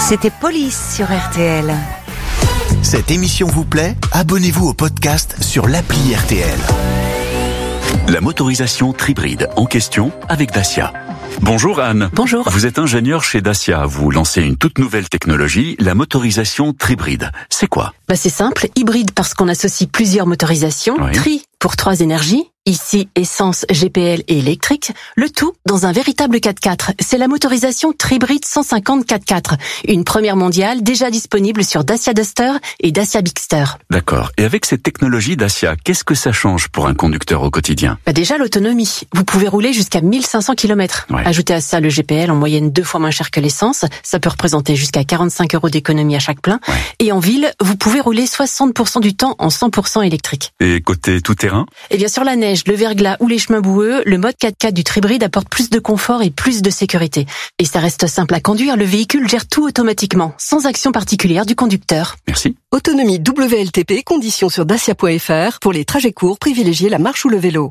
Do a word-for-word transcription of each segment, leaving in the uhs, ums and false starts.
C'était Police sur R T L. Cette émission vous plaît ? Abonnez-vous au podcast sur l'appli R T L. La motorisation Tribride en question avec Dacia. Bonjour Anne. Bonjour. Vous êtes ingénieur chez Dacia. Vous lancez une toute nouvelle technologie, la motorisation Tribride. C'est quoi ? Bah c'est simple, hybride parce qu'on associe plusieurs motorisations, Oui. tri pour trois énergies, ici essence, G P L et électrique, le tout dans un véritable quatre-quatre. C'est la motorisation Tribride cent cinquante quatre-quatre, une première mondiale déjà disponible sur Dacia Duster et Dacia Bigster. D'accord. Et avec cette technologie Dacia, qu'est-ce que ça change pour un conducteur au quotidien ? Bah déjà l'autonomie, vous pouvez rouler jusqu'à mille cinq cents kilomètres. Ouais. Ajoutez à ça le G P L en moyenne deux fois moins cher que l'essence, ça peut représenter jusqu'à quarante-cinq euros d'économie à chaque plein. Ouais. Et en ville, vous pouvez rouler soixante pour cent du temps en cent pour cent électrique. Et côté tout-terrain ? Et bien sur la neige, le verglas ou les chemins boueux, le mode quatre-quatre du Tribride apporte plus de confort et plus de sécurité. Et ça reste simple à conduire, le véhicule gère tout automatiquement, sans action particulière du conducteur. Merci. Autonomie W L T P, conditions sur dacia point f r. Pour les trajets courts, privilégiez la marche ou le vélo.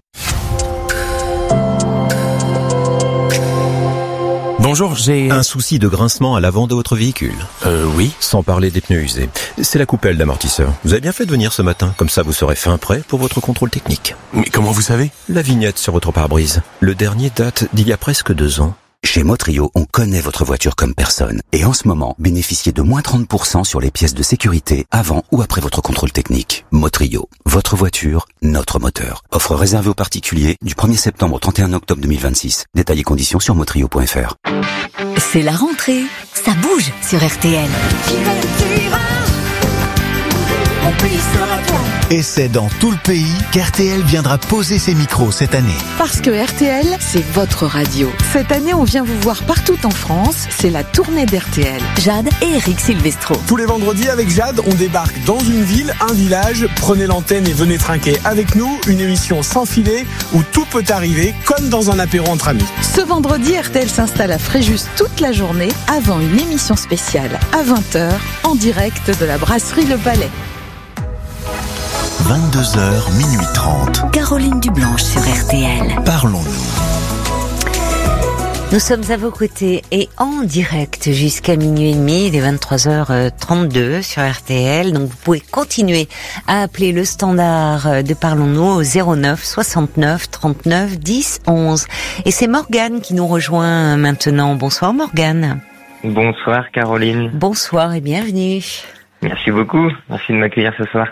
Bonjour, j'ai... Un souci de grincement à l'avant de votre véhicule. Euh, oui. Sans parler des pneus usés. C'est la coupelle d'amortisseur. Vous avez bien fait de venir ce matin. Comme ça, vous serez fin prêt pour votre contrôle technique. Mais comment vous savez ? La vignette sur votre pare-brise. Le dernier date d'il y a presque deux ans. Chez Motrio, on connaît votre voiture comme personne. Et en ce moment, bénéficiez de moins trente pour cent sur les pièces de sécurité avant ou après votre contrôle technique. Motrio, votre voiture, notre moteur. Offre réservée aux particuliers du premier septembre au trente et un octobre deux mille vingt-six. Détails et conditions sur motrio point f r. C'est la rentrée, ça bouge sur R T L. Et c'est dans tout le pays qu'R T L viendra poser ses micros cette année. Parce que R T L, c'est votre radio. Cette année, on vient vous voir partout en France. C'est la tournée d'R T L. Jade et Eric Silvestro. Tous les vendredis avec Jade, on débarque dans une ville, un village. Prenez l'antenne et venez trinquer avec nous. Une émission sans filet où tout peut arriver, comme dans un apéro entre amis. Ce vendredi, R T L s'installe à Fréjus toute la journée avant une émission spéciale à vingt heures en direct de la brasserie Le Palais. vingt-deux heures, minuit trente. Caroline Dublanche sur R T L. Parlons-nous. Nous sommes à vos côtés et en direct jusqu'à minuit et demi, il est vingt-trois heures trente-deux sur R T L. Donc vous pouvez continuer à appeler le standard de Parlons-nous au zéro neuf soixante-neuf trente-neuf dix onze. Et c'est Morgane qui nous rejoint maintenant. Bonsoir Morgane. Bonsoir Caroline. Bonsoir et bienvenue. Merci beaucoup. Merci de m'accueillir ce soir.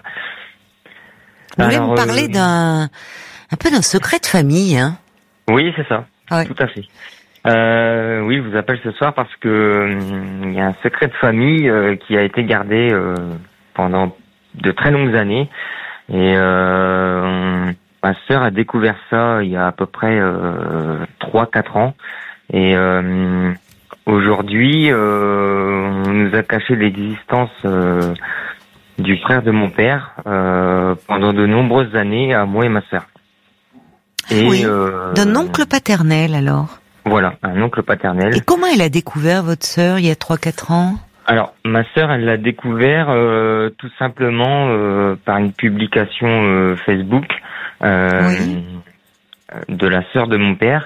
Vous voulez Alors, me parler euh... d'un un peu d'un secret de famille, hein ? Oui, c'est ça. Ouais. Tout à fait. Euh, oui, je vous appelle ce soir parce que euh, il y a un secret de famille euh, qui a été gardé euh, pendant de très longues années. Et euh, on, ma sœur a découvert ça il y a à peu près euh, trois quatre ans. Et euh, aujourd'hui, euh, on nous a caché l'existence euh, du frère de mon père euh, pendant de nombreuses années à moi et ma sœur. Et oui, euh, d'un oncle paternel alors. Voilà, un oncle paternel. Et comment elle a découvert votre sœur il y a trois quatre ans ? Alors, ma sœur, elle l'a découvert euh, tout simplement euh, par une publication euh, Facebook euh, oui. de la sœur de mon père,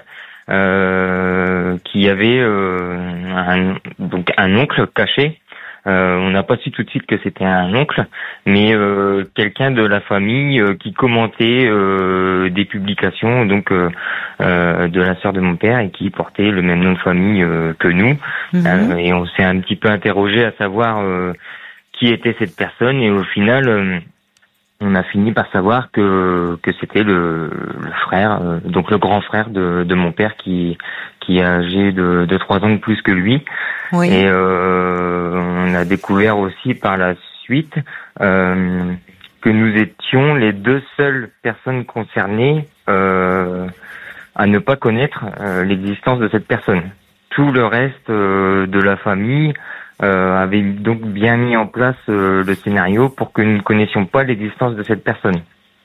euh, qui avait euh, un, donc un oncle caché. Euh, on n'a pas su tout de suite que c'était un oncle, mais euh, quelqu'un de la famille euh, qui commentait euh, des publications donc euh, euh, de la sœur de mon père et qui portait le même nom de famille euh, que nous. Mmh. Euh, et on s'est un petit peu interrogé à savoir euh, qui était cette personne, et au final euh, on a fini par savoir que que c'était le, le frère, euh, donc le grand frère de, de mon père qui qui est âgé de, de trois ans de plus que lui. Oui. Et euh, on a découvert aussi par la suite euh, que nous étions les deux seules personnes concernées euh, à ne pas connaître euh, l'existence de cette personne. Tout le reste euh, de la famille euh, avait donc bien mis en place euh, le scénario pour que nous ne connaissions pas l'existence de cette personne.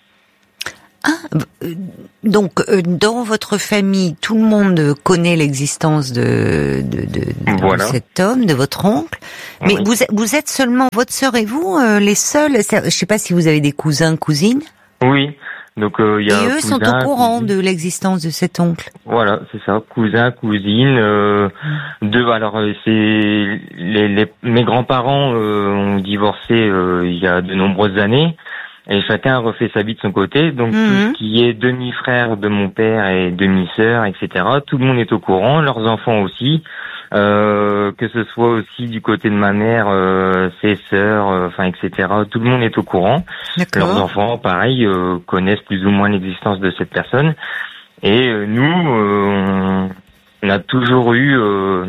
Ah, donc euh, dans votre famille, tout le monde connaît l'existence de, de, de, de voilà. cet homme, de votre oncle. Mais oui. vous, vous êtes seulement votre sœur et vous, euh, les seuls. Je sais pas si vous avez des cousins, cousines. Oui. Donc il euh, y a et eux cousin, sont au courant cousine. de l'existence de cet oncle. Voilà, c'est ça, cousin, cousine. Euh, deux. Alors euh, c'est les, les mes grands-parents euh, ont divorcé euh, il y a de nombreuses années. Et chacun a refait sa vie de son côté. Donc, mmh. tout ce qui est demi-frère de mon père et demi-sœur, et cetera, tout le monde est au courant, leurs enfants aussi. Euh, que ce soit aussi du côté de ma mère, euh, ses sœurs, enfin, euh, et cetera. Tout le monde est au courant. D'accord. Leurs enfants, pareil, euh, connaissent plus ou moins l'existence de cette personne. Et euh, nous, euh, on a toujours eu... Euh,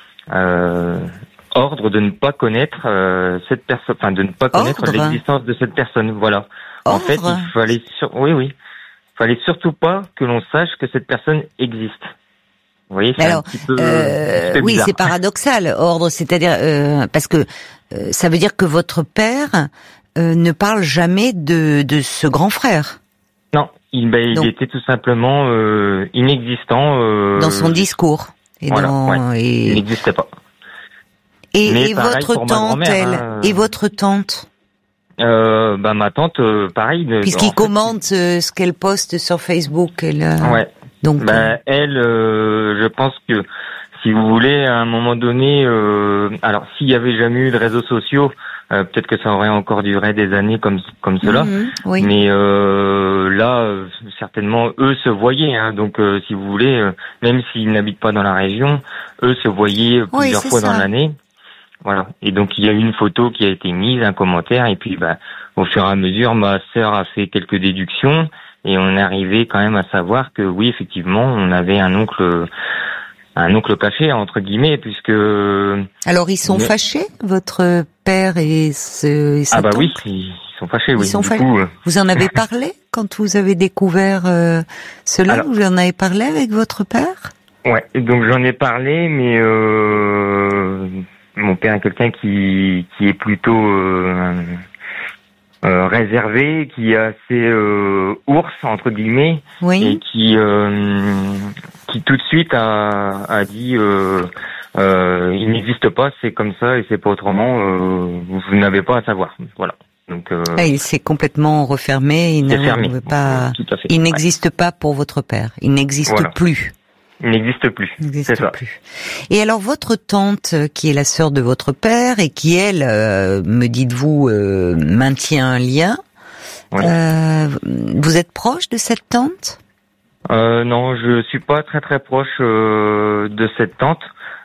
euh, ordre de ne pas connaître euh, cette personne, enfin de ne pas connaître ordre. L'existence de cette personne. Voilà. Ordre. En fait, il fallait, sur... oui, oui, fallait surtout pas que l'on sache que cette personne existe. Vous voyez, c'est alors, un petit peu, euh, un petit peu oui, c'est paradoxal. Ordre, c'est-à-dire euh, parce que euh, ça veut dire que votre père euh, ne parle jamais de de ce grand frère. Non, il, ben, il Donc, était tout simplement euh, inexistant euh, dans son discours. Et voilà, dans, ouais, et... il n'existait pas. Et, Mais et pareil votre pour ma tante, grand-mère, elle, hein. et votre tante, euh, bah ma tante, euh, pareil. puisqu'il en fait, commente euh, ce qu'elle poste sur Facebook, elle. Euh, ouais. Donc. Bah, euh... elle, euh, je pense que si vous voulez, à un moment donné, euh, alors s'il y avait jamais eu de réseaux sociaux, euh, peut-être que ça aurait encore duré des années comme comme cela. Mmh, oui. Mais euh, là, euh, certainement, eux se voyaient. Hein, donc, euh, si vous voulez, euh, même s'ils n'habitent pas dans la région, eux se voyaient plusieurs oui, fois ça. dans l'année. Voilà. Et donc il y a eu une photo qui a été mise, un commentaire, et puis bah au fur et à mesure, ma sœur a fait quelques déductions et on est arrivé quand même à savoir que oui, effectivement, on avait un oncle, un oncle caché entre guillemets, puisque. Alors ils sont Mais... fâchés, votre père et ce. Et ah bah oncle oui, ils sont fâchés. Ils oui. sont du fâchés. coup, euh... Vous en avez parlé quand vous avez découvert euh, cela. Alors... Vous en avez parlé avec votre père? Ouais. Donc j'en ai parlé, mais. Euh... Mon père est quelqu'un qui qui est plutôt euh, euh, réservé, qui est assez euh, ours entre guillemets, oui. et qui euh, qui tout de suite a a dit euh, euh, il n'existe pas, c'est comme ça et c'est pas autrement. Euh, vous n'avez pas à savoir. Voilà. Donc euh, ah, il s'est complètement refermé. Il fermé. ne veut pas. Tout à fait. Il n'existe ouais. pas pour votre père. Il n'existe voilà. plus. Il n'existe plus. Il n'existe c'est ça. plus. Et alors votre tante, qui est la sœur de votre père et qui elle, euh, me dites-vous, euh, maintient un lien. Oui. Euh, vous êtes proche de cette tante? euh, Non, je suis pas très très proche euh, de cette tante.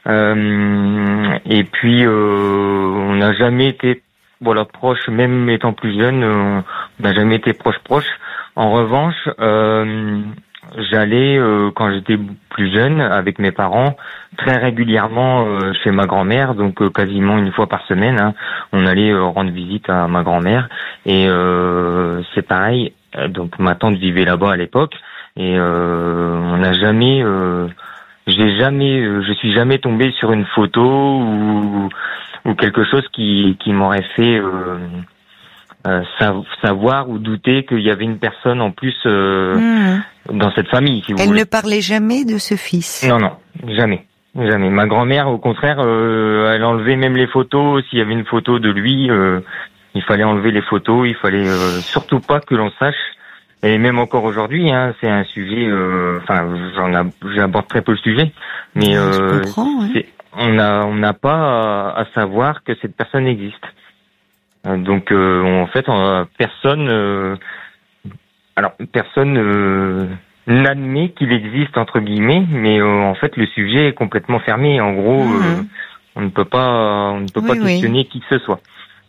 Euh, et puis euh, on n'a jamais été voilà proche, même étant plus jeune, on n'a jamais été proche proche. En revanche. Euh, J'allais, euh, quand j'étais plus jeune, avec mes parents, très régulièrement euh, chez ma grand-mère, donc euh, quasiment une fois par semaine. Hein, on allait euh, rendre visite à ma grand-mère. Et euh, c'est pareil, donc ma tante vivait là-bas à l'époque. Et euh, on n'a jamais... Euh, j'ai jamais... Euh, je suis jamais tombé sur une photo ou, ou quelque chose qui, qui m'aurait fait... Euh, Euh, savoir ou douter qu'il y avait une personne en plus euh, mmh. dans cette famille. Si vous Elle voulez. ne parlait jamais de ce fils. Non, non, jamais, jamais. Ma grand-mère, au contraire, euh, elle enlevait même les photos. S'il y avait une photo de lui, euh, il fallait enlever les photos. Il fallait euh, surtout pas que l'on sache. Et même encore aujourd'hui, hein, c'est un sujet. Enfin, euh, j'en a, j'aborde très peu le sujet, mais euh, euh, comprends, ouais. c'est, on a, on n'a pas à, à savoir que cette personne existe. Donc euh, en fait, on, personne, euh, alors personne euh, n'admet qu'il existe entre guillemets, mais euh, en fait le sujet est complètement fermé. En gros, mmh. euh, on ne peut pas, on ne peut oui, pas questionner oui. qui que ce soit.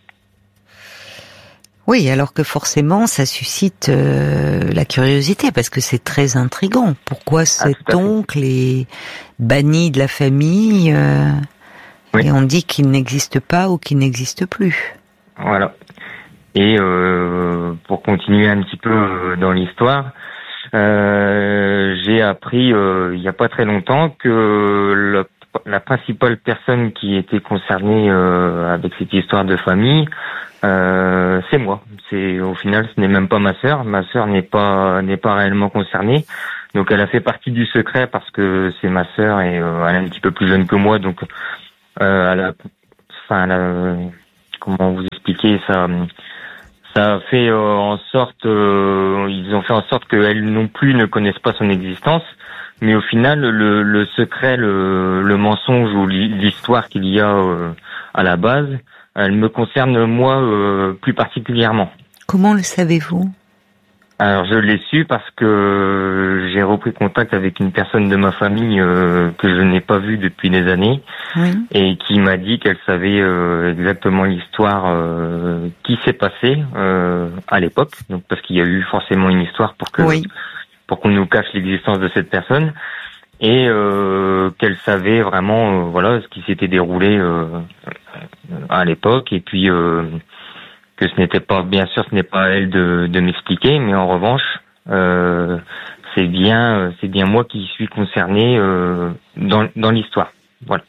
Oui, alors que forcément, ça suscite euh, la curiosité parce que c'est très intriguant. Pourquoi cet ah, oncle est banni de la famille euh, oui. et on dit qu'il n'existe pas ou qu'il n'existe plus. Voilà. Et euh, pour continuer un petit peu dans l'histoire, euh, j'ai appris euh, il n'y a pas très longtemps que la, la principale personne qui était concernée euh, avec cette histoire de famille, euh, c'est moi. C'est au final, ce n'est même pas ma sœur. Ma sœur n'est pas n'est pas réellement concernée. Donc elle a fait partie du secret parce que c'est ma sœur et euh, elle est un petit peu plus jeune que moi. Donc euh, elle a, enfin, elle a, comment vous expliquer ça, ça a fait euh, en sorte, euh, ils ont fait en sorte qu'elles non plus ne connaissent pas son existence. Mais au final, le, le secret, le, le mensonge ou l'histoire qu'il y a euh, à la base, elle me concerne moi euh, plus particulièrement. Comment le savez-vous ? Alors je l'ai su parce que j'ai repris contact avec une personne de ma famille euh, que je n'ai pas vue depuis des années, oui. Et qui m'a dit qu'elle savait euh, exactement l'histoire euh, qui s'est passée euh, à l'époque. Donc parce qu'il y a eu forcément une histoire pour que oui. pour qu'on nous cache l'existence de cette personne, et euh, qu'elle savait vraiment euh, voilà ce qui s'était déroulé euh, à l'époque, et puis euh, que ce n'était pas, bien sûr, ce n'est pas à elle de, de m'expliquer, mais en revanche, euh, c'est bien, c'est bien moi qui suis concerné euh, dans, dans l'histoire. Voilà.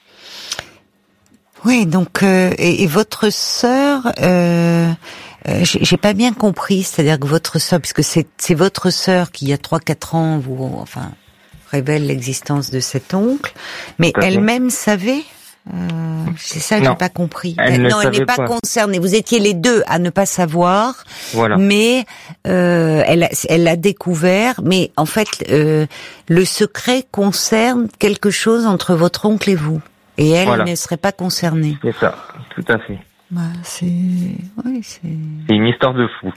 Oui, donc euh, et, et votre sœur, euh, euh, j'ai, j'ai pas bien compris, c'est-à-dire que votre sœur, puisque c'est c'est votre sœur qui il y a trois quatre ans vous, enfin, révèle l'existence de cet oncle, mais elle-même savait. Euh, c'est ça que non. j'ai pas compris. Elle non, elle n'est pas, pas concernée. Vous étiez les deux à ne pas savoir, voilà. Mais euh, elle, elle l'a découvert. Mais en fait, euh, le secret concerne quelque chose entre votre oncle et vous, et elle voilà. ne serait pas concernée. C'est ça, tout à fait. Bah, c'est, oui, c'est. C'est une histoire de fou.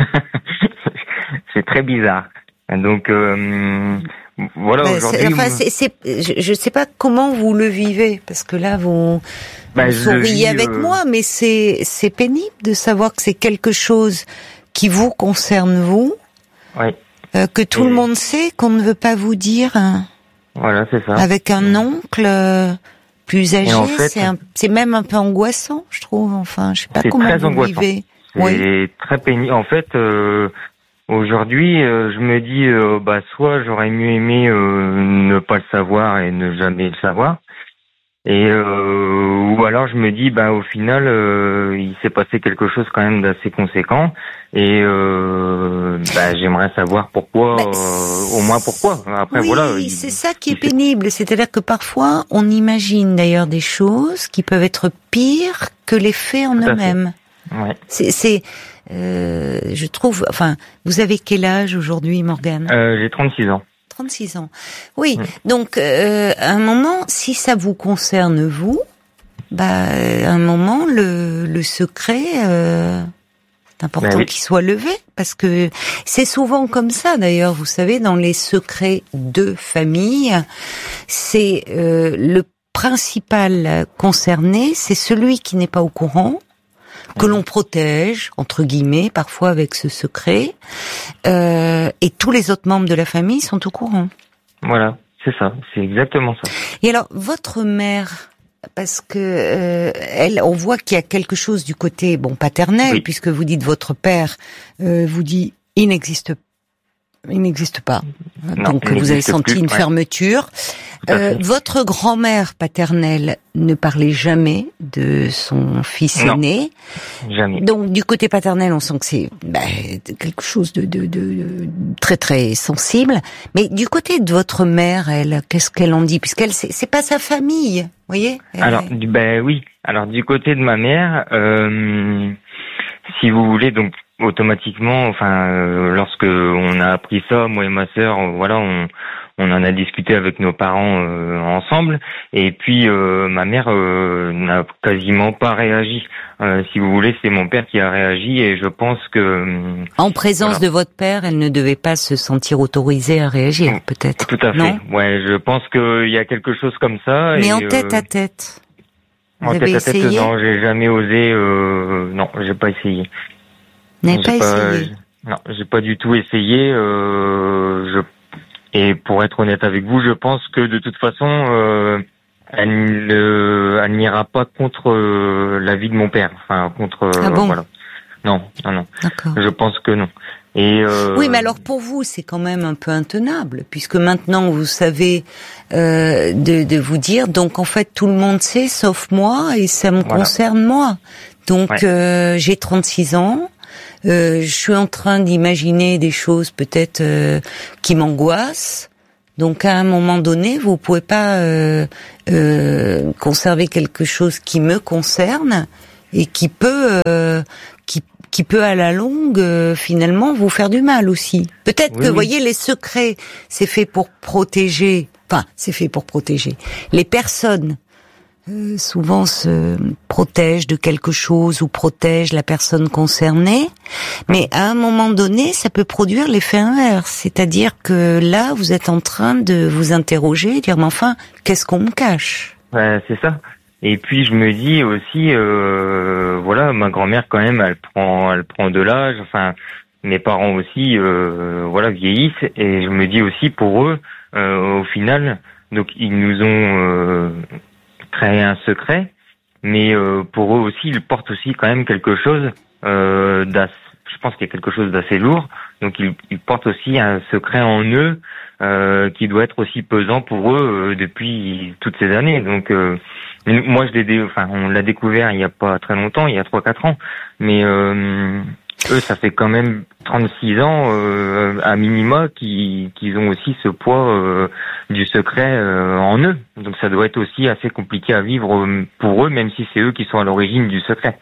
C'est très bizarre. Donc. Euh... Voilà, bah, aujourd'hui. C'est, enfin, c'est, c'est, je ne sais pas comment vous le vivez, parce que là, vous, bah, vous souriez vis, avec euh... moi, mais c'est, c'est pénible de savoir que c'est quelque chose qui vous concerne, vous, oui. euh, que tout Et... le monde sait, qu'on ne veut pas vous dire. Hein, voilà, c'est ça. Avec un oncle euh, plus âgé, en fait, c'est, un, c'est même un peu angoissant, je trouve. Enfin, je ne sais pas c'est comment très vous angoissant. vivez. C'est oui. très pénible. En fait. Euh... Aujourd'hui, euh, je me dis, euh, bah, soit j'aurais mieux aimé euh, ne pas le savoir et ne jamais le savoir, et euh, ou alors je me dis, bah, au final, euh, il s'est passé quelque chose quand même d'assez conséquent, et euh, bah, j'aimerais savoir pourquoi, bah, euh, au moins pourquoi. Après, oui, voilà. Oui, c'est ça qui est pénible, c'est-à-dire que parfois on imagine d'ailleurs des choses qui peuvent être pires que les faits en eux-mêmes. Ouais. C'est, c'est euh, je trouve, enfin, vous avez quel âge aujourd'hui, Morgane ? euh, J'ai trente-six ans. trente-six ans. Oui, mmh. donc euh, à un moment, si ça vous concerne vous, bah, à un moment, le, le secret, euh, c'est important bah oui. qu'il soit levé, parce que c'est souvent comme ça, d'ailleurs, vous savez, dans les secrets de famille, c'est euh, le principal concerné, c'est celui qui n'est pas au courant, que l'on protège, entre guillemets, parfois avec ce secret, euh, et tous les autres membres de la famille sont au courant. Voilà, c'est ça, c'est exactement ça. Et alors, votre mère, parce que euh, elle, on voit qu'il y a quelque chose du côté, bon, paternel, oui. puisque vous dites votre père euh, vous dit il n'existe pas. Il n'existe pas. Non, donc vous avez senti plus, une ouais. fermeture. Euh, votre grand-mère paternelle ne parlait jamais de son fils non, aîné. Jamais. Donc du côté paternel, on sent que c'est bah, quelque chose de, de, de, de très très sensible. Mais du côté de votre mère, elle, qu'est-ce qu'elle en dit ? Puisqu'elle, c'est, c'est pas sa famille, vous voyez ? Elle... Alors, ben oui. Alors du côté de ma mère, euh, si vous voulez, donc. Automatiquement, enfin, euh, lorsque on a appris ça, moi et ma sœur, euh, voilà, on, on en a discuté avec nos parents euh, ensemble, et puis euh, ma mère euh, n'a quasiment pas réagi. Euh, si vous voulez, c'est mon père qui a réagi, et je pense que en présence voilà. de votre père, elle ne devait pas se sentir autorisée à réagir, peut-être. Tout à fait. Non ouais, je pense qu'il y a quelque chose comme ça. Mais et, en tête euh, à tête. Vous en avez tête à essayé tête, non, j'ai jamais osé. Euh, non, j'ai pas essayé. N'avez pas, pas essayé. Non, j'ai pas du tout essayé. Euh, je et pour être honnête avec vous, je pense que de toute façon, euh, elle, euh, elle n'ira pas contre euh, l'avis de mon père. Enfin, contre. Euh, ah bon voilà. Non, non, non. D'accord. Je pense que non. Et euh... oui, mais alors pour vous, c'est quand même un peu intenable, puisque maintenant vous savez euh, de, de vous dire, donc en fait tout le monde sait, sauf moi, et ça me voilà. concerne moi. Donc ouais. euh, j'ai trente-six ans. Euh, je suis en train d'imaginer des choses peut-être euh, qui m'angoissent. Donc à un moment donné, vous pouvez pas euh, euh, conserver quelque chose qui me concerne et qui peut, euh, qui, qui peut à la longue euh, finalement vous faire du mal aussi. Peut-être oui, que, vous oui. voyez, les secrets, c'est fait pour protéger, enfin, c'est fait pour protéger. Les personnes euh, souvent se protègent de quelque chose ou protègent la personne concernée, mais à un moment donné, ça peut produire l'effet inverse. C'est-à-dire que là, vous êtes en train de vous interroger, dire, mais enfin, qu'est-ce qu'on me cache ? Ouais, c'est ça. Et puis je me dis aussi, euh, voilà, ma grand-mère quand même, elle prend, elle prend de l'âge. Enfin, mes parents aussi, euh, voilà, vieillissent. Et je me dis aussi pour eux, euh, au final, donc ils nous ont euh, créé un secret, mais euh, pour eux aussi, ils portent aussi quand même quelque chose euh, d'assez. Je pense qu'il y a quelque chose d'assez lourd. Donc ils, ils portent aussi un secret en eux euh, qui doit être aussi pesant pour eux euh, depuis toutes ces années. Donc euh, moi, je l'ai, enfin, on l'a découvert il y a pas très longtemps, il y a trois quatre ans, mais euh, eux, ça fait quand même trente-six ans euh, à minima qu'ils, qu'ils ont aussi ce poids euh, du secret euh, en eux. Donc ça doit être aussi assez compliqué à vivre pour eux, même si c'est eux qui sont à l'origine du secret.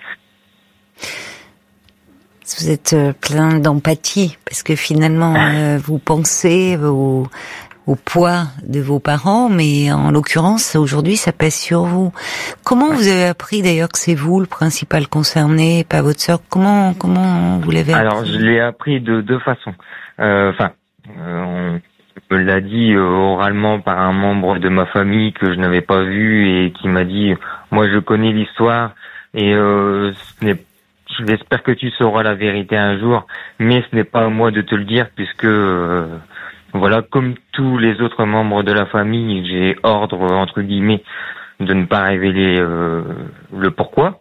Vous êtes plein d'empathie, parce que finalement, euh, vous pensez au, au poids de vos parents, mais en l'occurrence, aujourd'hui, ça pèse sur vous. Comment vous avez appris d'ailleurs que c'est vous le principal concerné, pas votre sœur ? Comment comment vous l'avez appris ? Alors, je l'ai appris de deux façons. Enfin, euh, on me l'a dit euh, oralement par un membre de ma famille que je n'avais pas vu et qui m'a dit « Moi, je connais l'histoire et euh, ce n'est j'espère que tu sauras la vérité un jour, mais ce n'est pas à moi de te le dire puisque, euh, voilà, comme tous les autres membres de la famille, j'ai ordre, entre guillemets, de ne pas révéler euh, le pourquoi.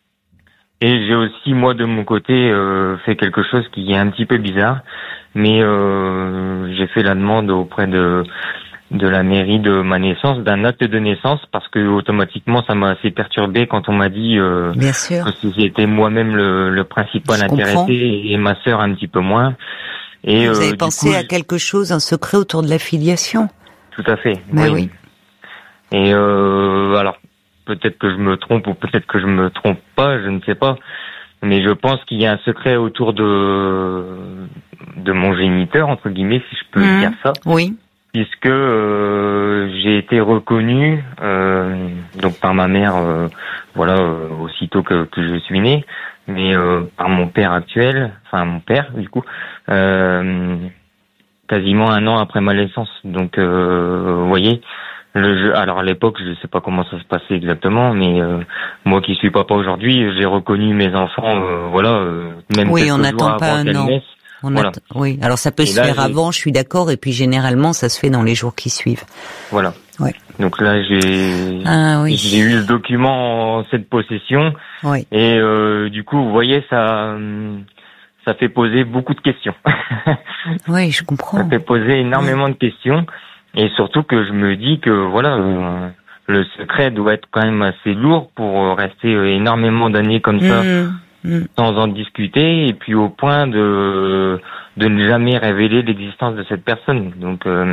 Et j'ai aussi, moi, de mon côté, euh, fait quelque chose qui est un petit peu bizarre, mais euh, j'ai fait la demande auprès de... de la mairie de ma naissance, d'un acte de naissance, parce que automatiquement ça m'a assez perturbé quand on m'a dit euh, Bien sûr. que j'étais moi-même le, le principal Je intéressé comprends. et ma sœur un petit peu moins. Et vous euh, avez pensé coup, à quelque chose, un secret autour de la filiation ? Tout à fait. Mais oui. oui. Et euh, alors peut-être que je me trompe ou peut-être que je me trompe pas, je ne sais pas. Mais je pense qu'il y a un secret autour de de mon géniteur, entre guillemets, si je peux mmh. dire ça. Oui. Puisque euh, j'ai été reconnu euh, donc par ma mère, euh, voilà, euh, aussitôt que, que je suis né, mais euh, par mon père actuel, enfin mon père du coup, euh, quasiment un an après ma naissance. Donc, euh, vous voyez, le jeu. Alors à l'époque, je sais pas comment ça se passait exactement, mais euh, moi qui suis papa aujourd'hui, j'ai reconnu mes enfants, euh, voilà, euh, même oui, quelques on n'attend jours pas avant un qu'elles an. naissent. On Voilà. attend, oui, alors ça peut Et se là, faire j'ai... avant, je suis d'accord, et puis généralement ça se fait dans les jours qui suivent. Voilà. Ouais. Donc là, j'ai ah, oui. j'ai eu le document en cette possession, oui. et euh, du coup, vous voyez, ça ça fait poser beaucoup de questions. Oui, je comprends. Ça fait poser énormément oui. de questions, et surtout que je me dis que voilà, euh, le secret doit être quand même assez lourd pour rester énormément d'années comme ça. Mmh. Sans en discuter, et puis au point de de ne jamais révéler l'existence de cette personne. Donc euh,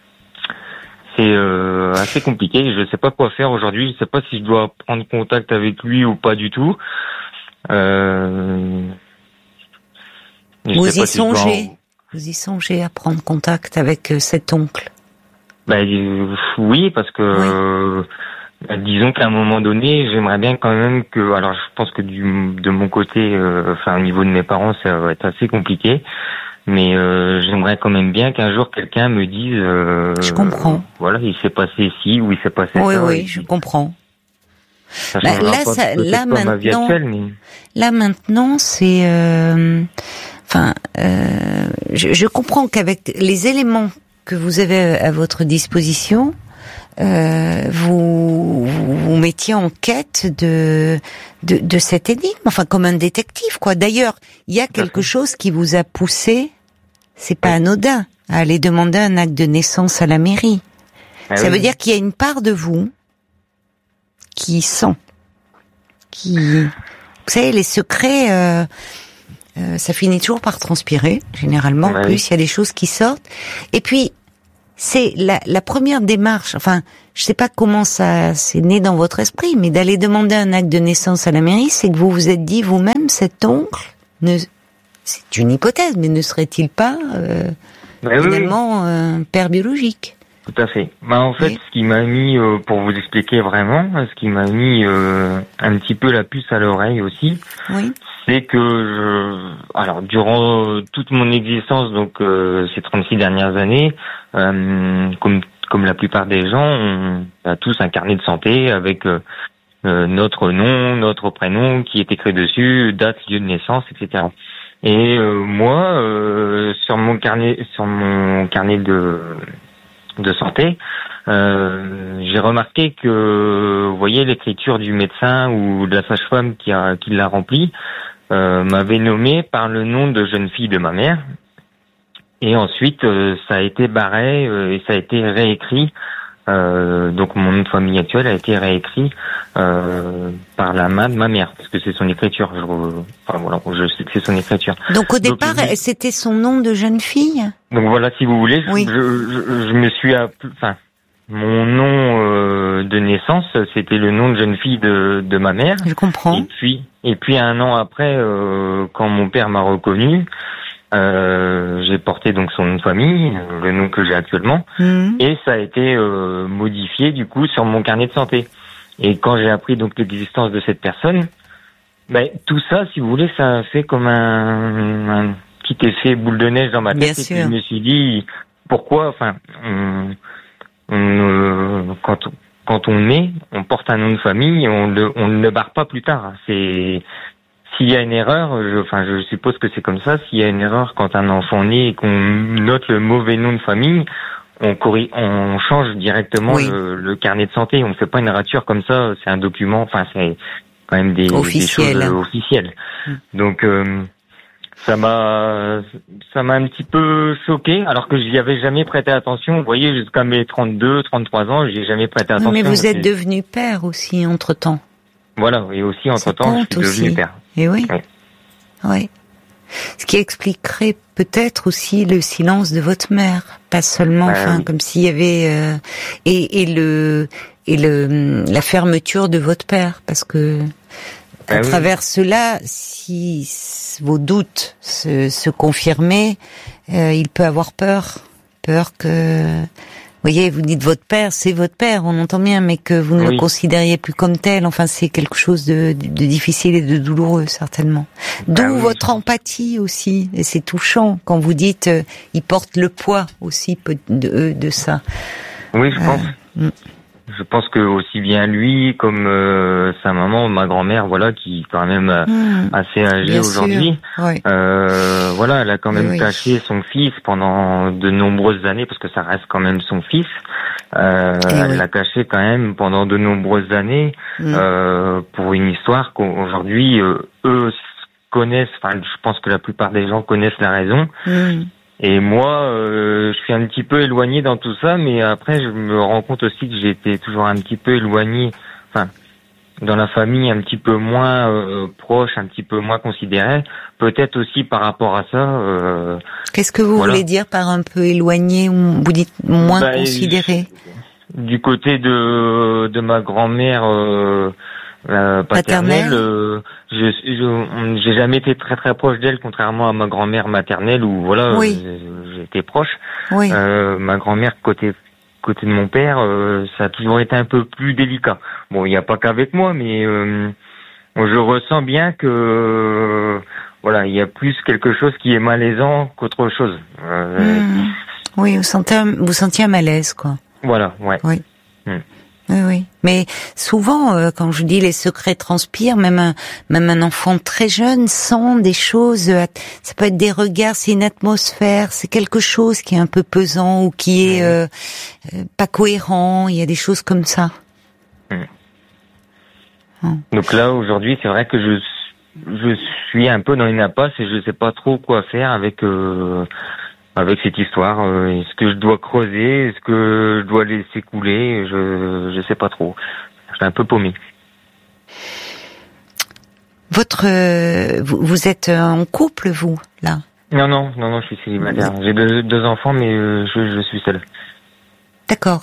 c'est euh, assez compliqué. Je ne sais pas quoi faire aujourd'hui. Je ne sais pas si je dois prendre contact avec lui ou pas du tout. Euh, Vous y songez si en... Vous y songez à prendre contact avec cet oncle ? Ben euh, oui, parce que. Oui. Euh, Disons qu'à un moment donné, j'aimerais bien quand même que, alors je pense que du, de mon côté, euh, enfin au niveau de mes parents, ça va être assez compliqué, mais euh, j'aimerais quand même bien qu'un jour quelqu'un me dise. Euh, je comprends. Euh, voilà, il s'est passé ci ou il s'est passé oui, ça. Oui, oui, je comprends. Ça bah, là, pas, ça, là pas maintenant, ma vie actuelle, mais... là maintenant, c'est, euh, enfin, euh, je, je comprends qu'avec les éléments que vous avez à votre disposition. Euh, vous, vous vous mettiez en quête de, de de cette énigme, enfin comme un détective quoi. D'ailleurs, il y a quelque chose qui vous a poussé, c'est pas anodin, à aller demander un acte de naissance à la mairie. Ah Ça oui. veut dire qu'il y a une part de vous qui sent, qui, vous savez, les secrets, euh, euh, ça finit toujours par transpirer. Généralement, en plus, il y a des choses qui sortent. Et puis c'est la, la première démarche, enfin, je sais pas comment ça c'est né dans votre esprit, mais d'aller demander un acte de naissance à la mairie, c'est que vous vous êtes dit vous-même, cet oncle, ne, c'est une hypothèse, mais ne serait-il pas euh, bah, finalement oui. un père biologique? Tout à fait. Bah, en fait, oui. ce qui m'a mis, euh, pour vous expliquer vraiment, ce qui m'a mis euh, un petit peu la puce à l'oreille aussi, oui. c'est que, je, alors, durant euh, toute mon existence, donc euh, ces trente-six dernières années, euh, comme comme la plupart des gens, on a tous un carnet de santé avec euh, euh, notre nom, notre prénom qui est écrit dessus, date, lieu de naissance, et cetera. Et euh, moi, euh, sur mon carnet, sur mon carnet de de santé, euh, j'ai remarqué que, vous voyez, l'écriture du médecin ou de la sage-femme qui a qui l'a rempli euh, m'avait nommé par le nom de jeune fille de ma mère. Et ensuite, euh, ça a été barré euh, et ça a été réécrit. Euh, donc mon nom de famille actuel a été réécrit euh, par la main de ma mère, parce que c'est son écriture. Je, enfin voilà, je sais que c'est son écriture. Donc au départ, donc, c'était son nom de jeune fille. Donc voilà, si vous voulez, oui. je, je, je me suis, appelé, enfin, mon nom euh, de naissance, c'était le nom de jeune fille de, de ma mère. Je comprends. Et puis, et puis un an après, euh, quand mon père m'a reconnu. Euh, j'ai porté donc son nom de famille, le nom que j'ai actuellement, mmh. et ça a été euh, modifié du coup sur mon carnet de santé. Et quand j'ai appris donc l'existence de cette personne, ben tout ça, si vous voulez, ça a fait comme un, un petit effet boule de neige dans ma tête. Bien et sûr. puis je me suis dit pourquoi, enfin, on, on, euh, quand quand on naît, on porte un nom de famille, on le on ne le barre pas plus tard. C'est S'il y a une erreur, je, enfin, je suppose que c'est comme ça. S'il y a une erreur quand un enfant naît et qu'on note le mauvais nom de famille, on corrige, on change directement oui. le, le carnet de santé. On ne fait pas une rature comme ça. C'est un document. Enfin, c'est quand même des, Officiel. des choses officielles. Mmh. Donc, euh, ça m'a, ça m'a un petit peu choqué, alors que j'y avais jamais prêté attention. Vous voyez, jusqu'à mes trente-deux, trente-trois ans, j'y ai jamais prêté attention. Non, mais vous êtes devenu père aussi entre temps. Voilà, et aussi entre-temps, je suis aussi. devenu père. Et oui. oui. Oui. Ce qui expliquerait peut-être aussi le silence de votre mère, pas seulement, bah, enfin, oui. comme s'il y avait euh, et, et le et le la fermeture de votre père, parce que à bah, travers oui. cela, si vos doutes se, se confirmaient, euh, il peut avoir peur, peur que. Vous voyez, vous dites votre père, c'est votre père, on entend bien, mais que vous ne oui. le considériez plus comme tel. Enfin, c'est quelque chose de, de, de difficile et de douloureux, certainement. D'où ah oui. votre empathie aussi, et c'est touchant quand vous dites, euh, il porte le poids aussi de, de ça. Oui, je pense. Euh, je pense que aussi bien lui comme euh, sa maman, ma grand-mère, voilà, qui est quand même euh, mmh, assez âgée aujourd'hui. Oui. Euh, voilà, elle a quand même oui. caché son fils pendant de nombreuses années, parce que ça reste quand même son fils. Euh, elle oui. l'a caché quand même pendant de nombreuses années mmh. euh, pour une histoire qu'aujourd'hui euh, eux connaissent. Enfin, je pense que la plupart des gens connaissent la raison. Mmh. Et moi, euh, je suis un petit peu éloigné dans tout ça, mais après, je me rends compte aussi que j'ai été toujours un petit peu éloigné, enfin, dans la famille, un petit peu moins euh, proche, un petit peu moins considéré. Peut-être aussi par rapport à ça. Euh, Qu'est-ce que vous voilà. voulez dire par un peu éloigné, ou vous dites moins bah, considéré? Du côté de de ma grand-mère euh, euh, paternelle, euh, je, je j'ai jamais été très très proche d'elle, contrairement à ma grand-mère maternelle où voilà, oui. j'étais proche. Oui. Euh, ma grand-mère côté côté de mon père, euh, ça a toujours été un peu plus délicat. Bon, il n'y a pas qu'avec moi, mais euh, je ressens bien que euh, voilà, il y a plus quelque chose qui est malaisant qu'autre chose. Euh, mmh. Oui, vous sentez un, vous sentiez un malaise, quoi. Voilà, ouais. Oui. Mmh. Oui, oui. Mais souvent, euh, quand je dis les secrets transpirent, même un, même un enfant très jeune sent des choses. Euh, ça peut être des regards, c'est une atmosphère, c'est quelque chose qui est un peu pesant ou qui est euh, euh, pas cohérent. Il y a des choses comme ça. Mmh. Mmh. Donc là, aujourd'hui, c'est vrai que je je suis un peu dans une impasse et je sais pas trop quoi faire avec. Euh, Avec cette histoire, euh, est-ce que je dois creuser, est-ce que je dois laisser couler, je je sais pas trop. Je suis un peu paumé. Votre, euh, vous, vous êtes en couple, vous, là? Non, non, non, non, je suis célibataire. J'ai deux, deux enfants, mais euh, je, je suis seul. D'accord.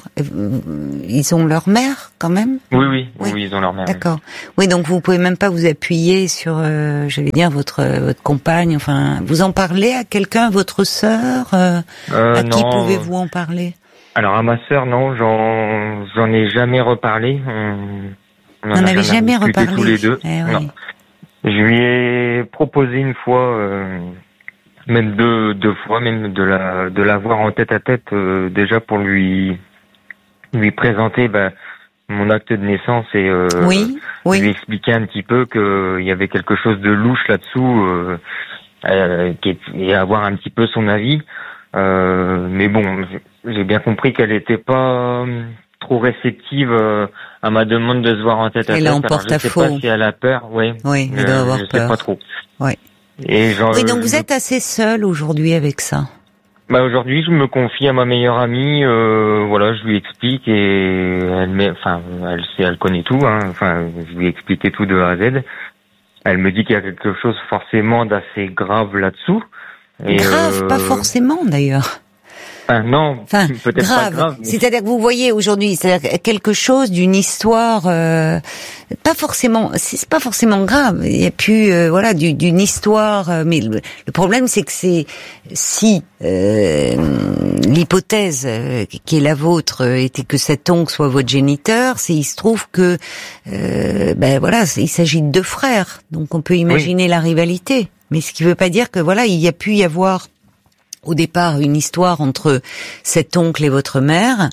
Ils ont leur mère quand même. Oui, oui, oui, oui, ils ont leur mère. D'accord. Oui, donc vous pouvez même pas vous appuyer sur, euh, je vais dire, votre votre compagne. Enfin, vous en parlez à quelqu'un, votre sœur. Euh, euh, à non. qui pouvez-vous en parler? Alors à ma sœur, non, j'en j'en ai jamais reparlé. On, on n'en avez jamais, jamais reparlé tous les deux. Eh oui. Non. Je lui ai proposé une fois, euh, même deux deux fois, même de la de la voir en tête à tête, euh, déjà pour lui lui présenter bah, mon acte de naissance et euh, oui, oui. lui expliquer un petit peu qu'il y avait quelque chose de louche là-dessous euh, euh, et avoir un petit peu son avis. Euh, mais bon, j'ai bien compris qu'elle n'était pas trop réceptive euh, à ma demande de se voir en tête à tête. Elle emporte à faux. Je sais pas si elle a peur, oui. Oui, elle doit euh, avoir je peur. sais pas trop. Oui. Et genre, oui, donc vous je... êtes assez seul aujourd'hui avec ça. Bah aujourd'hui, je me confie à ma meilleure amie. Euh, voilà, je lui explique et elle, met, enfin, elle sait, elle connaît tout. Hein, enfin, je lui ai expliqué tout de A à Z. Elle me dit qu'il y a quelque chose forcément d'assez grave là-dessous. Et grave, euh... pas forcément d'ailleurs. Enfin, non, enfin, peut-être grave. pas grave. Mais... C'est-à-dire que vous voyez aujourd'hui, c'est-à-dire quelque chose d'une histoire, euh, pas forcément, c'est pas forcément grave. Il y a plus, euh, voilà, du, d'une histoire. Euh, mais le, le problème, c'est que c'est si euh, l'hypothèse euh, qui est la vôtre euh, était que cet oncle soit votre géniteur, c'est il se trouve que, euh, ben voilà, il s'agit de deux frères, donc on peut imaginer oui. la rivalité. Mais ce qui veut pas dire que voilà, il y a pu y avoir au départ une histoire entre cet oncle et votre mère,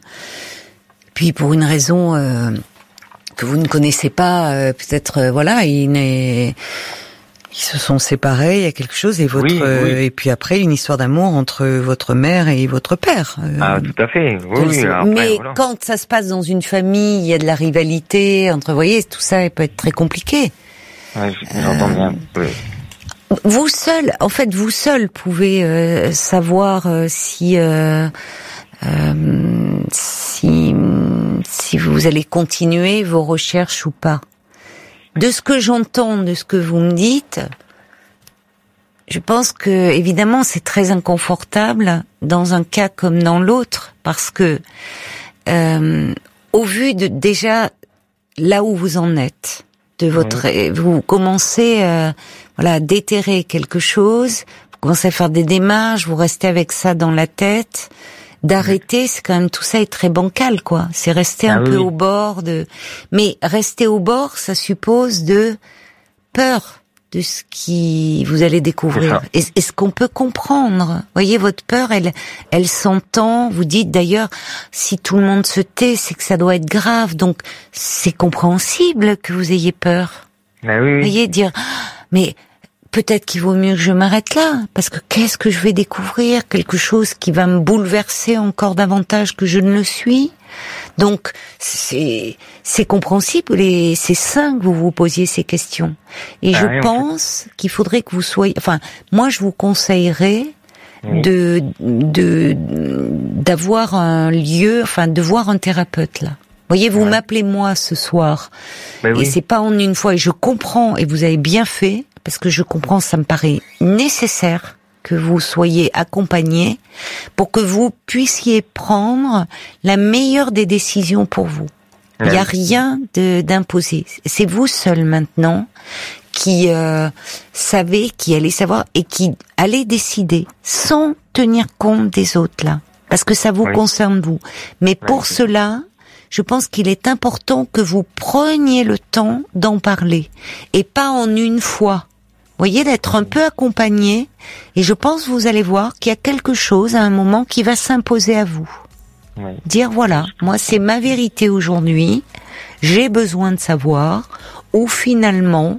puis pour une raison euh, que vous ne connaissez pas, euh, peut-être euh, voilà, ils, ils se sont séparés, il y a quelque chose et votre oui, oui. Euh, et puis après une histoire d'amour entre votre mère et votre père. Euh, ah tout à fait. Oui, oui, après, mais voilà. Quand ça se passe dans une famille, il y a de la rivalité entre, vous voyez, tout ça peut être très compliqué. Ouais, j'entends euh, bien. Oui. Vous seul, en fait, vous seul pouvez euh, savoir euh, si euh, euh, si si vous allez continuer vos recherches ou pas. De ce que j'entends, de ce que vous me dites, je pense que évidemment c'est très inconfortable dans un cas comme dans l'autre parce que euh, au vu de déjà là où vous en êtes, de votre, oui. vous commencez euh, voilà, à déterrer quelque chose, vous commencez à faire des démarches, vous restez avec ça dans la tête, d'arrêter, c'est quand même, tout ça est très bancal, quoi. C'est rester ah, un oui. peu au bord de, mais rester au bord, ça suppose de peur de ce qui vous allez découvrir. Est-ce, est-ce qu'on peut comprendre? Vous voyez, votre peur, elle, elle s'entend. Vous dites d'ailleurs, si tout le monde se tait, c'est que ça doit être grave. Donc, c'est compréhensible que vous ayez peur. Ben oui, oui. Vous voyez, dire, mais peut-être qu'il vaut mieux que je m'arrête là, parce que qu'est-ce que je vais découvrir? Quelque chose qui va me bouleverser encore davantage que je ne le suis. Donc, c'est, c'est compréhensible et c'est sain que vous vous posiez ces questions. Et ah, je pense qu'il faudrait que vous soyez, enfin, moi je vous conseillerais oui. de, de, d'avoir un lieu, enfin, de voir un thérapeute là. Vous voyez, vous ouais. m'appelez moi ce soir. Ben et oui. c'est pas en une fois, et je comprends, et vous avez bien fait, parce que je comprends, ça me paraît nécessaire que vous soyez accompagné pour que vous puissiez prendre la meilleure des décisions pour vous. Il n'y a rien de, d'imposé. C'est vous seul maintenant qui euh, savez, qui allez savoir et qui allez décider sans tenir compte des autres là, parce que ça vous oui. concerne vous. Mais pour oui. cela, je pense qu'il est important que vous preniez le temps d'en parler et pas en une fois. Vous voyez, d'être un peu accompagné, et je pense, vous allez voir qu'il y a quelque chose à un moment qui va s'imposer à vous. Oui. Dire voilà, moi c'est ma vérité aujourd'hui, j'ai besoin de savoir, ou finalement,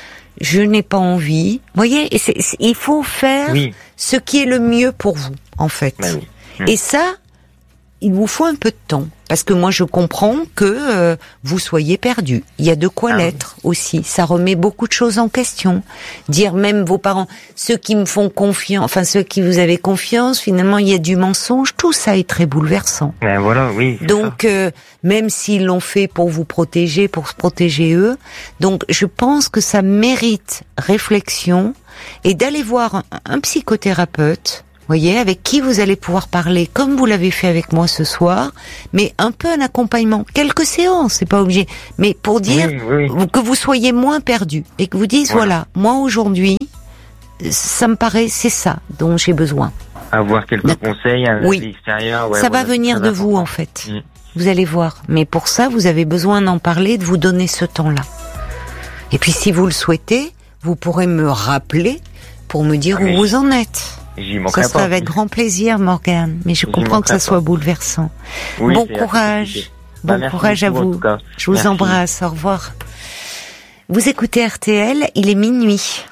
je n'ai pas envie. Vous voyez, et c'est, c'est, il faut faire oui. ce qui est le mieux pour vous, en fait. Ben oui. Oui. Et ça, il vous faut un peu de temps. Parce que moi, je comprends que euh, vous soyez perdu. Il y a de quoi ah l'être oui. aussi. Ça remet beaucoup de choses en question. Dire même vos parents, ceux qui me font confiance, enfin ceux qui vous avez confiance, finalement, il y a du mensonge. Tout ça est très bouleversant. Ben voilà, oui. Donc, euh, même s'ils l'ont fait pour vous protéger, pour se protéger eux, donc je pense que ça mérite réflexion et d'aller voir un, un psychothérapeute voyez, avec qui vous allez pouvoir parler, comme vous l'avez fait avec moi ce soir, mais un peu un accompagnement, quelques séances, c'est pas obligé, mais pour dire oui, oui. que vous soyez moins perdu et que vous dites voilà, voilà moi aujourd'hui, ça me paraît, c'est ça dont j'ai besoin. Avoir quelques D'accord. conseils à oui. l'extérieur. Ouais, ça voilà, va venir de vous en fait. Mmh. Vous allez voir. Mais pour ça, vous avez besoin d'en parler, de vous donner ce temps-là. Et puis si vous le souhaitez, vous pourrez me rappeler pour me dire oui. où vous en êtes. J'y manquerai ça sera pas. avec grand plaisir, Morgane. Mais je J'y comprends que ça pas. soit bouleversant. Oui, bon courage. Bon bah, courage à vous. Je vous merci. embrasse. Au revoir. Vous écoutez R T L, il est minuit.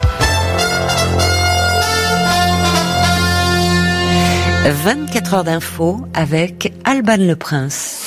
vingt-quatre heures d'infos avec Alban Le Prince.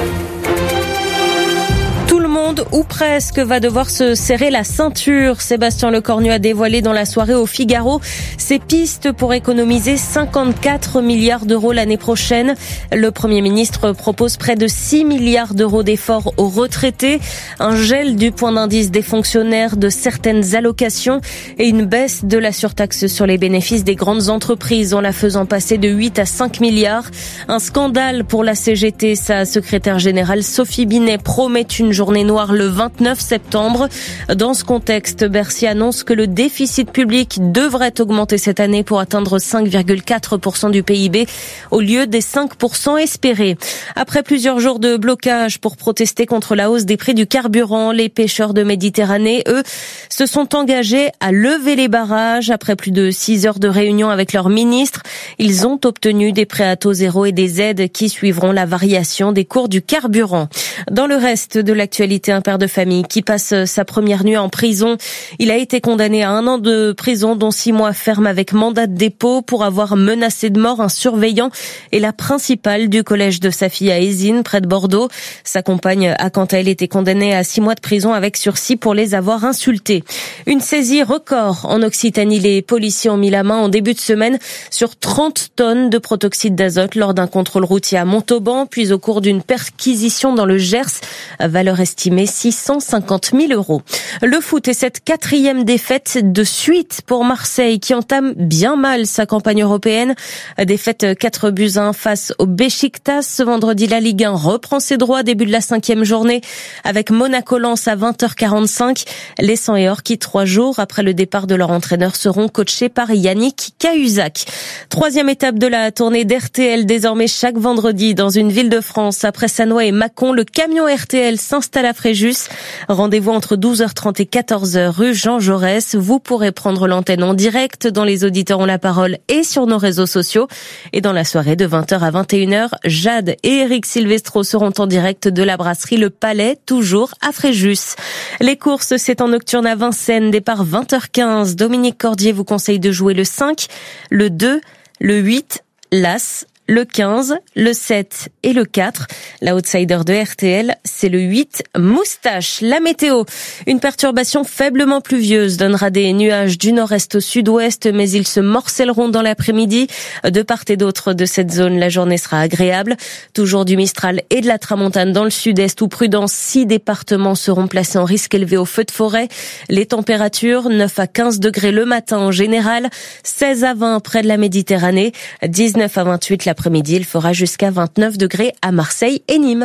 Tout le monde, ou presque, va devoir se serrer la ceinture. Sébastien Lecornu a dévoilé dans la soirée au Figaro ses pistes pour économiser cinquante-quatre milliards d'euros l'année prochaine. Le Premier ministre propose près de six milliards d'euros d'efforts aux retraités, un gel du point d'indice des fonctionnaires, de certaines allocations et une baisse de la surtaxe sur les bénéfices des grandes entreprises en la faisant passer de huit à cinq milliards. Un scandale pour la C G T. Sa secrétaire générale Sophie Binet promet une journée noire le vingt-neuf septembre. Dans ce contexte, Bercy annonce que le déficit public devrait augmenter cette année pour atteindre cinq virgule quatre pour cent du P I B au lieu des cinq pour cent espérés. Après plusieurs jours de blocage pour protester contre la hausse des prix du carburant, les pêcheurs de Méditerranée, eux, se sont engagés à lever les barrages. Après plus de six heures de réunion avec leurs ministres, ils ont obtenu des prêts à taux zéro et des aides qui suivront la variation des cours du carburant. Dans le reste de l'actualité, un père de famille qui passe sa première nuit en prison. Il a été condamné à un an de prison, dont six mois ferme avec mandat de dépôt pour avoir menacé de mort un surveillant et la principale du collège de sa fille à Ézines, près de Bordeaux. Sa compagne a quant à elle été condamnée à six mois de prison avec sursis pour les avoir insultés. Une saisie record en Occitanie. Les policiers ont mis la main en début de semaine sur trente tonnes de protoxyde d'azote lors d'un contrôle routier à Montauban, puis au cours d'une perquisition dans le Gers, valeur estimée six cent cinquante mille euros. Le foot est cette quatrième défaite de suite pour Marseille qui entame bien mal sa campagne européenne. Défaite quatre buts à un face au Beşiktaş. Ce vendredi, la Ligue un reprend ses droits, début de la cinquième journée avec Monaco-Lens à vingt heures quarante-cinq. Les Sang et Or qui, trois jours après le départ de leur entraîneur, seront coachés par Yannick Cahuzac. Troisième étape de la tournée d'R T L, désormais chaque vendredi dans une ville de France. Après Sannois et Mâcon, le camion R T L s'installe à Fréjus. Rendez-vous entre douze heures trente et quatorze heures rue Jean Jaurès. Vous pourrez prendre l'antenne en direct dans Les Auditeurs ont la parole et sur nos réseaux sociaux. Et dans la soirée de vingt heures à vingt et une heures, Jade et Eric Silvestro seront en direct de la brasserie Le Palais, toujours à Fréjus. Les courses, c'est en nocturne à Vincennes, départ vingt heures quinze. Dominique Cordier vous conseille de jouer le cinq, le deux, le huit, l'As, le quinze, le sept et le quatre. La outsider de R T L, c'est le huit, Moustache. La météo, une perturbation faiblement pluvieuse donnera des nuages du nord-est au sud-ouest, mais ils se morcelleront dans l'après-midi. De part et d'autre de cette zone, la journée sera agréable. Toujours du Mistral et de la Tramontane dans le sud-est où prudence, six départements seront placés en risque élevé au feu de forêt. Les températures, neuf à quinze degrés le matin en général, seize à vingt près de la Méditerranée, dix-neuf à vingt-huit l'après-midi. Il fera jusqu'à vingt-neuf degrés à Marseille et Nîmes.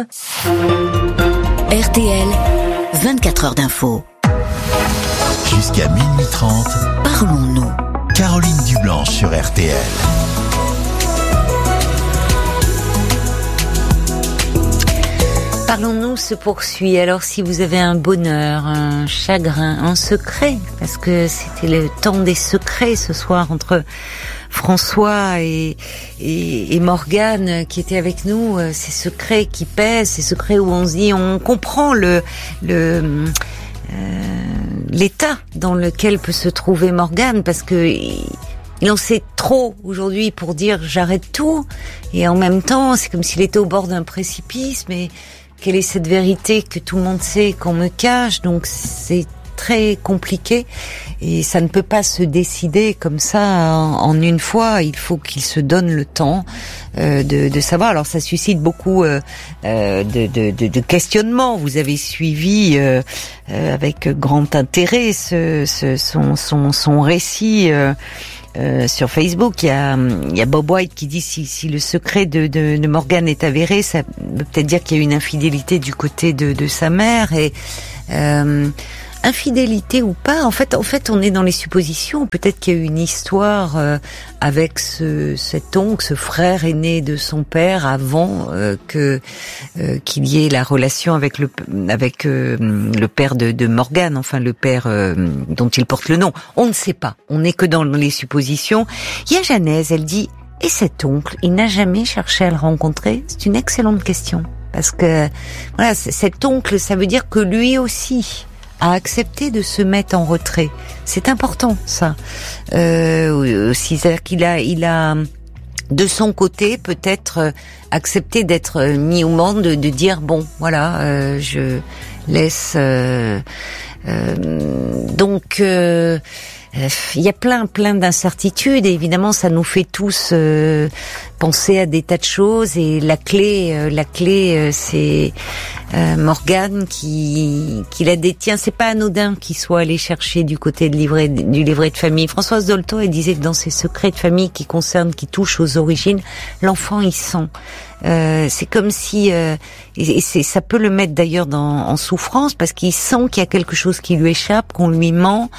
R T L, vingt-quatre heures d'info. Jusqu'à minuit trente. Parlons-nous. Caroline Dublanche sur R T L. Parlons-nous se poursuit. Alors si vous avez un bonheur, un chagrin, un secret, parce que c'était le temps des secrets ce soir entre François et, et, et Morgane qui étaient avec nous, ces secrets qui pèsent, ces secrets où on se dit, on comprend le, le euh, l'état dans lequel peut se trouver Morgane, parce que il en sait trop aujourd'hui pour dire j'arrête tout, et en même temps c'est comme s'il était au bord d'un précipice, mais quelle est cette vérité que tout le monde sait qu'on me cache? Donc c'est très compliqué et ça ne peut pas se décider comme ça en, en une fois. Il faut qu'il se donne le temps euh, de, de savoir. Alors ça suscite beaucoup euh, euh, de, de, de, de questionnements. Vous avez suivi euh, euh, avec grand intérêt ce, ce, son, son, son récit. Euh, Euh, sur Facebook, il y a, il y a Bob White qui dit si, si le secret de, de, de Morgan est avéré, ça veut peut-être dire qu'il y a eu une infidélité du côté de, de sa mère. Et euh, infidélité ou pas, en fait, en fait, on est dans les suppositions. Peut-être qu'il y a eu une histoire euh, avec ce, cet oncle, ce frère aîné de son père, avant euh, que euh, qu'il y ait la relation avec le avec euh, le père de, de Morgan, enfin le père euh, dont il porte le nom. On ne sait pas. On n'est que dans les suppositions. Il y a Jeannaise, elle dit et cet oncle, il n'a jamais cherché à le rencontrer. C'est une excellente question parce que voilà, cet oncle, ça veut dire que lui aussi a accepté de se mettre en retrait. C'est important, ça. Euh, aussi, c'est-à-dire qu'il a, il a, de son côté, peut-être accepté d'être mis au monde, de, de dire bon, voilà, euh, je laisse. Euh, euh, donc. Euh, Il y a plein, plein d'incertitudes et évidemment ça nous fait tous euh, penser à des tas de choses et la clé, euh, la clé euh, c'est euh, Morgane qui, qui la détient. C'est pas anodin qu'il soit allé chercher du côté de livret, du livret de famille. Françoise Dolto, elle disait que dans ces secrets de famille qui concernent, qui touchent aux origines, l'enfant il sent. Euh, c'est comme si euh, et c'est, ça peut le mettre d'ailleurs dans, en souffrance parce qu'il sent qu'il y a quelque chose qui lui échappe, qu'on lui ment.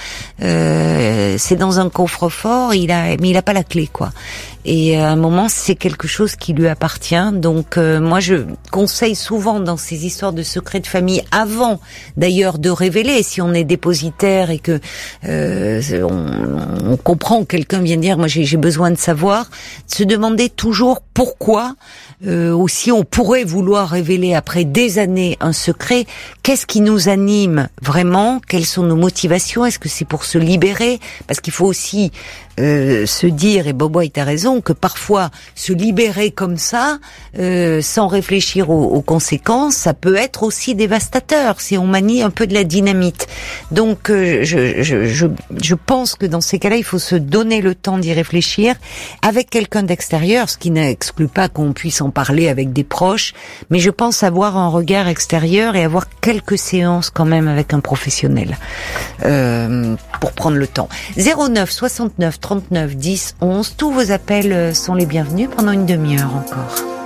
Euh, c'est dans un coffre-fort, il a, mais il a pas la clé, quoi. Et à un moment, c'est quelque chose qui lui appartient. Donc, euh, moi, je conseille souvent dans ces histoires de secrets de famille, avant d'ailleurs de révéler, si on est dépositaire et que euh, on, on comprend, quelqu'un vient dire, moi j'ai, j'ai besoin de savoir, de se demander toujours pourquoi. Euh, aussi, on pourrait vouloir révéler après des années un secret. Qu'est-ce qui nous anime vraiment? Quelles sont nos motivations? Est-ce que c'est pour se libérer? Parce qu'il faut aussi euh, se dire, et Bob White a raison, que parfois se libérer comme ça, euh, sans réfléchir aux, aux conséquences, ça peut être aussi dévastateur si on manie un peu de la dynamite. Donc, euh, je, je, je, je pense que dans ces cas-là, il faut se donner le temps d'y réfléchir avec quelqu'un d'extérieur, ce qui n'exclut pas qu'on puisse en parler avec des proches, mais je pense avoir un regard extérieur et avoir quelques séances quand même avec un professionnel euh, pour prendre le temps. zéro neuf soixante-neuf trente-neuf dix onze, tous vos appels sont les bienvenus pendant une demi-heure encore.